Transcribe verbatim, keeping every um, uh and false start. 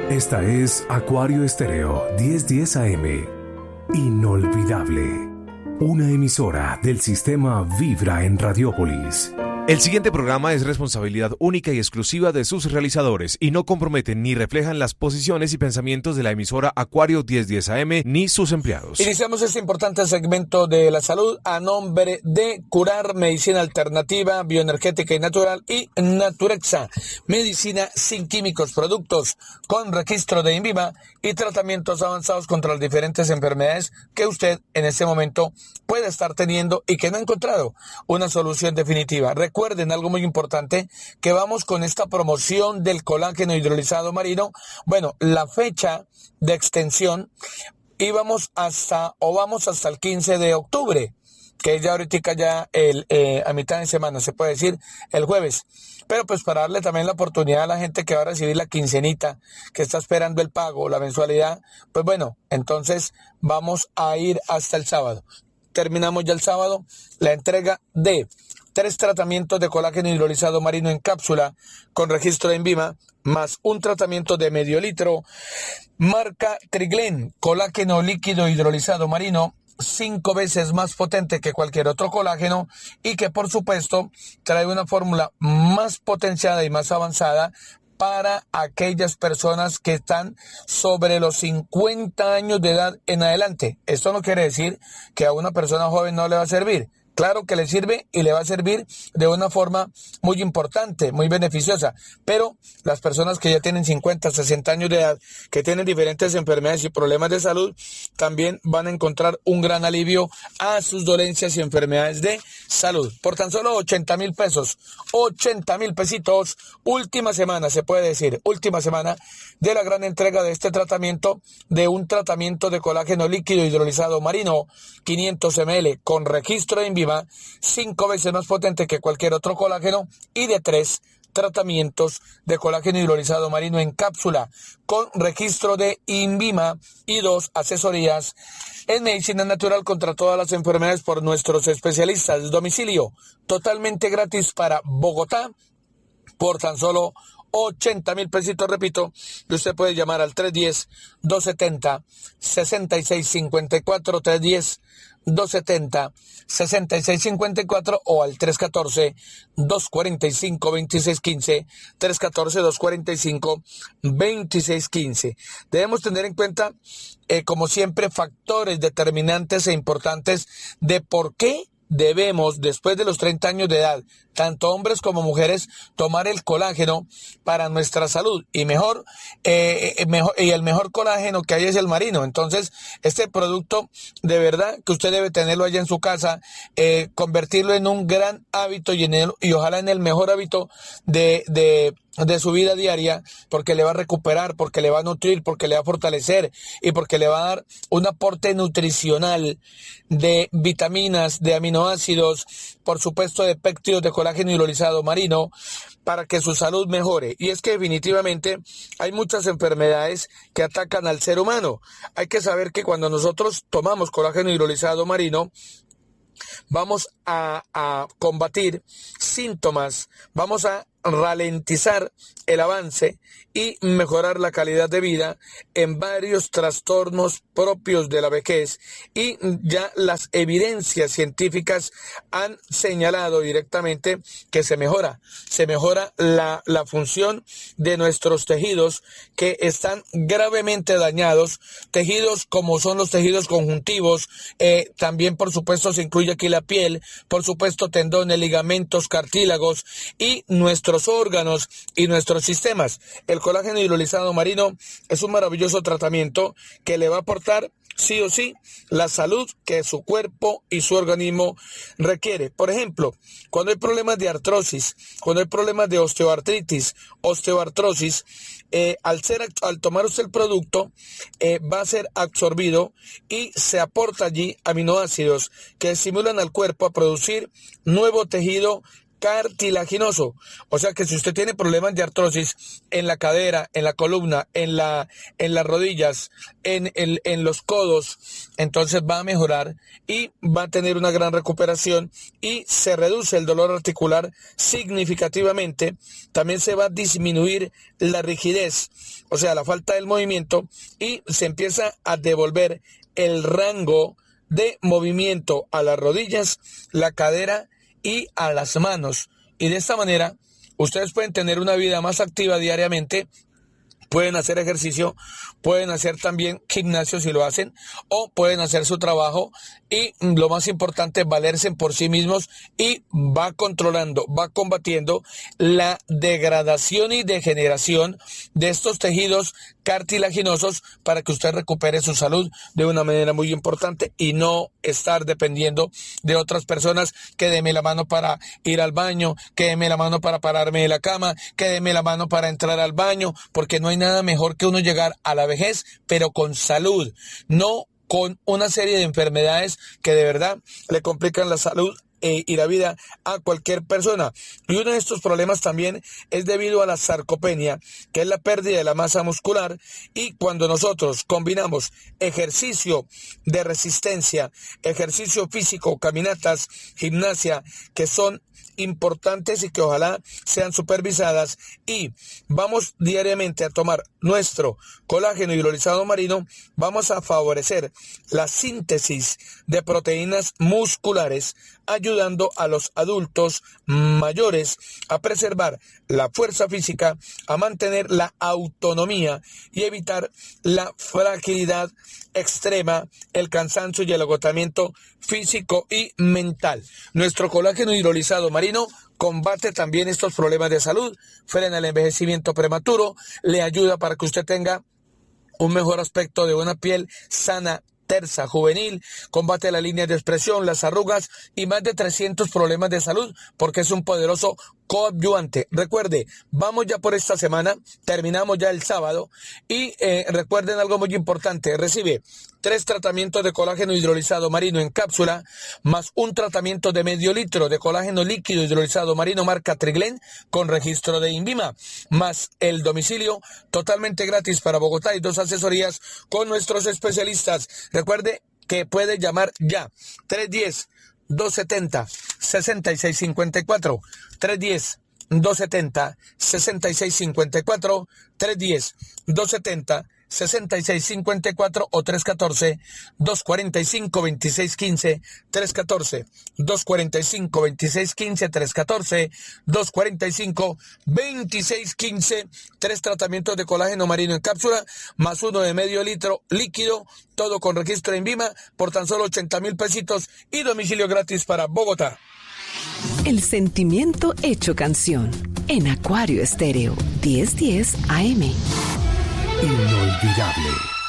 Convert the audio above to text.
Esta es Acuario Estéreo diez diez A M. Inolvidable. Una emisora del sistema Vibra en Radiópolis. El siguiente programa es responsabilidad única y exclusiva de sus realizadores y no comprometen ni reflejan las posiciones y pensamientos de la emisora Acuario diez diez A M ni sus empleados. Iniciamos este importante segmento de la salud a nombre de Curar, medicina alternativa, bioenergética y natural, y Naturexa, medicina sin químicos, productos con registro de INVIMA y tratamientos avanzados contra las diferentes enfermedades que usted en este momento puede estar teniendo y que no ha encontrado una solución definitiva. Recuerden algo muy importante, que vamos con esta promoción del colágeno hidrolizado marino. Bueno, la fecha de extensión íbamos hasta o vamos hasta el quince de octubre, que es ya ahorita ya el, eh, a mitad de semana, se puede decir el jueves. Pero pues para darle también la oportunidad a la gente que va a recibir la quincenita, que está esperando el pago, la mensualidad, pues bueno, entonces vamos a ir hasta el sábado. Terminamos ya el sábado la entrega de tres tratamientos de colágeno hidrolizado marino en cápsula con registro de INVIMA, más un tratamiento de medio litro, marca Triglen, colágeno líquido hidrolizado marino, cinco veces más potente que cualquier otro colágeno y que por supuesto trae una fórmula más potenciada y más avanzada para aquellas personas que están sobre los cincuenta años de edad en adelante. Esto no quiere decir que a una persona joven no le va a servir. Claro que le sirve y le va a servir de una forma muy importante, muy beneficiosa, pero las personas que ya tienen cincuenta, sesenta años de edad, que tienen diferentes enfermedades y problemas de salud, también van a encontrar un gran alivio a sus dolencias y enfermedades de salud. Por tan solo ochenta mil pesos, ochenta mil pesitos, última semana, se puede decir, última semana de la gran entrega de este tratamiento, de un tratamiento de colágeno líquido hidrolizado marino, quinientos mililitros con registro de INVIMA, cinco veces más potente que cualquier otro colágeno, y de tres tratamientos de colágeno hidrolizado marino en cápsula con registro de INVIMA y dos asesorías en medicina natural contra todas las enfermedades por nuestros especialistas. Domicilio totalmente gratis para Bogotá por tan solo ochenta mil pesitos, repito, y usted puede llamar al tres uno cero, dos siete cero, seis seis cinco cuatro, tres uno cero, dos siete cero, seis seis cinco cuatro o al tres uno cuatro, dos cuatro cinco, dos seis uno cinco, tres uno cuatro, dos cuatro cinco, dos seis uno cinco. Debemos tener en cuenta, eh, como siempre, factores determinantes e importantes de por qué debemos, después de los treinta años de edad, tanto hombres como mujeres, tomar el colágeno para nuestra salud. Y mejor, eh, mejor, y el mejor colágeno que hay es el marino. Entonces, este producto, de verdad, que usted debe tenerlo allá en su casa, eh, convertirlo en un gran hábito y, en el, y ojalá en el mejor hábito de, de, de su vida diaria, porque le va a recuperar, porque le va a nutrir, porque le va a fortalecer y porque le va a dar un aporte nutricional de vitaminas, de aminoácidos, por supuesto de péptidos de colágeno hidrolizado marino, para que su salud mejore. Y es que definitivamente hay muchas enfermedades que atacan al ser humano. Hay que saber que cuando nosotros tomamos colágeno hidrolizado marino, vamos a, a combatir síntomas, vamos a ralentizar el avance y mejorar la calidad de vida en varios trastornos propios de la vejez, y ya las evidencias científicas han señalado directamente que se mejora, se mejora la, la función de nuestros tejidos que están gravemente dañados, tejidos como son los tejidos conjuntivos, eh, también por supuesto se incluye aquí la piel, por supuesto tendones, ligamentos, cartílagos y nuestros órganos y nuestros sistemas. El colágeno hidrolizado marino es un maravilloso tratamiento que le va a aportar sí o sí la salud que su cuerpo y su organismo requiere. Por ejemplo, cuando hay problemas de artrosis, cuando hay problemas de osteoartritis, osteoartrosis, eh, al ser al tomar usted el producto, eh, va a ser absorbido y se aporta allí aminoácidos que estimulan al cuerpo a producir nuevo tejido cartilaginoso. O sea que si usted tiene problemas de artrosis en la cadera, en la columna, en la, en las rodillas, en, el, en los codos, entonces va a mejorar y va a tener una gran recuperación y se reduce el dolor articular significativamente. También se va a disminuir la rigidez, o sea, la falta del movimiento, y se empieza a devolver el rango de movimiento a las rodillas, la cadera y a las manos. Y de esta manera ustedes pueden tener una vida más activa diariamente, pueden hacer ejercicio, pueden hacer también gimnasio si lo hacen, o pueden hacer su trabajo, y lo más importante, valerse por sí mismos, y va controlando, va combatiendo la degradación y degeneración de estos tejidos cartilaginosos para que usted recupere su salud de una manera muy importante y no estar dependiendo de otras personas que deme la mano para ir al baño, que deme la mano para pararme de la cama, que deme la mano para entrar al baño, porque no hay nada mejor que uno llegar a la vejez, pero con salud, no con una serie de enfermedades que de verdad le complican la salud eh, y la vida a cualquier persona. Y uno de estos problemas también es debido a la sarcopenia, que es la pérdida de la masa muscular, y cuando nosotros combinamos ejercicio de resistencia, ejercicio físico, caminatas, gimnasia, que son importantes y que ojalá sean supervisadas, y vamos diariamente a tomar nuestro colágeno hidrolizado marino, vamos a favorecer la síntesis de proteínas musculares, ayudando a los adultos mayores a preservar la fuerza física, a mantener la autonomía y evitar la fragilidad extrema, el cansancio y el agotamiento físico y mental. Nuestro colágeno hidrolizado marino combate también estos problemas de salud, frena el envejecimiento prematuro, le ayuda para que usted tenga un mejor aspecto de una piel sana, tersa, juvenil, combate las líneas de expresión, las arrugas y más de trescientos problemas de salud, porque es un poderoso coadyuvante. Recuerde, vamos ya por esta semana, terminamos ya el sábado, y eh, recuerden algo muy importante: recibe tres tratamientos de colágeno hidrolizado marino en cápsula, más un tratamiento de medio litro de colágeno líquido hidrolizado marino marca Triglen con registro de INVIMA, más el domicilio totalmente gratis para Bogotá y dos asesorías con nuestros especialistas. Recuerde que puede llamar ya, tres uno cero, dos siete cero, seis seis cinco cuatro, tres uno cero, dos siete cero, seis seis cinco cuatro, tres uno cero, dos siete cero, seis seis cinco cuatro o tres uno cuatro, dos cuatro cinco, dos seis uno cinco, tres uno cuatro, dos cuatro cinco, dos seis uno cinco, tres uno cuatro, dos cuatro cinco, dos seis uno cinco, tres tratamientos de colágeno marino en cápsula, más uno de medio litro líquido, todo con registro en INVIMA por tan solo ochenta mil pesitos y domicilio gratis para Bogotá. El sentimiento hecho canción en Acuario Estéreo diez diez A M. Inolvidable.